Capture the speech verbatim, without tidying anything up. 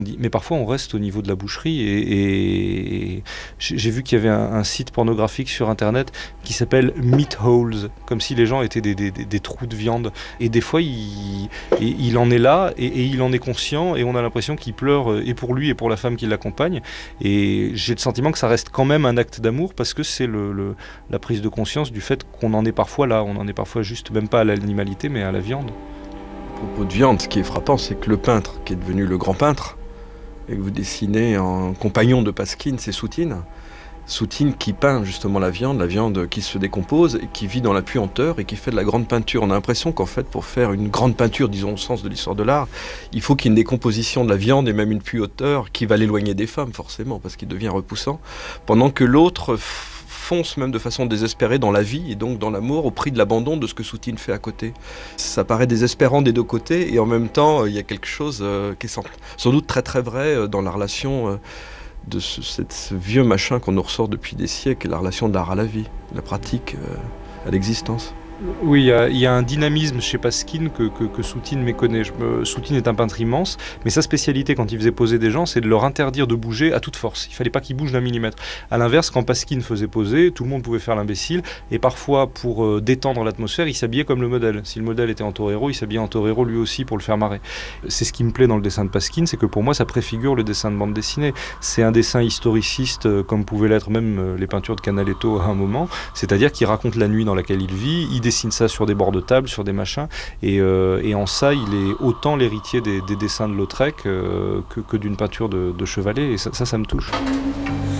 Mais parfois on reste au niveau de la boucherie et, et j'ai vu qu'il y avait un, un site pornographique sur internet qui s'appelle Meat Holes, comme si les gens étaient des, des, des, des trous de viande. Et des fois il, il en est là et, et il en est conscient et on a l'impression qu'il pleure et pour lui et pour la femme qui l'accompagne. Et j'ai le sentiment que ça reste quand même un acte d'amour parce que c'est le, le, la prise de conscience du fait qu'on en est parfois là, on en est parfois juste même pas à l'animalité mais à la viande. À propos de viande, ce qui est frappant, c'est que le peintre qui est devenu le grand peintre, et que vous dessinez en compagnon de Pasquine, c'est Soutine. Soutine qui peint justement la viande, la viande qui se décompose et qui vit dans la puanteur et qui fait de la grande peinture. On a l'impression qu'en fait, pour faire une grande peinture, disons au sens de l'histoire de l'art, il faut qu'il y ait une décomposition de la viande et même une puanteur qui va l'éloigner des femmes, forcément, parce qu'il devient repoussant. Pendant que l'autre fonce même de façon désespérée dans la vie et donc dans l'amour au prix de l'abandon de ce que Soutine fait à côté. Ça paraît désespérant des deux côtés et en même temps, il y a quelque chose euh, qui est sans, sans doute très très vrai dans la relation euh, de ce, cette, ce vieux machin qu'on nous ressort depuis des siècles, la relation de l'art à la vie, la pratique euh, à l'existence. Oui, il y, a, il y a un dynamisme chez Pasquine que, que, que Soutine méconnaît. Je me, Soutine est un peintre immense, mais sa spécialité quand il faisait poser des gens, c'est de leur interdire de bouger à toute force. Il ne fallait pas qu'ils bougent d'un millimètre. A l'inverse, quand Pasquine faisait poser, tout le monde pouvait faire l'imbécile, et parfois, pour euh, détendre l'atmosphère, il s'habillait comme le modèle. Si le modèle était en torero, il s'habillait en torero lui aussi pour le faire marrer. C'est ce qui me plaît dans le dessin de Pasquine, c'est que pour moi, ça préfigure le dessin de bande dessinée. C'est un dessin historiciste, euh, comme pouvaient l'être même euh, les peintures de Canaletto à un moment, c'est-à-dire qu'il raconte la nuit dans laquelle il vit, il dessine ça sur des bords de table, sur des machins, et, euh, et en ça, il est autant l'héritier des, des dessins de Lautrec euh, que, que d'une peinture de, de Chevalet, et ça, ça, ça me touche.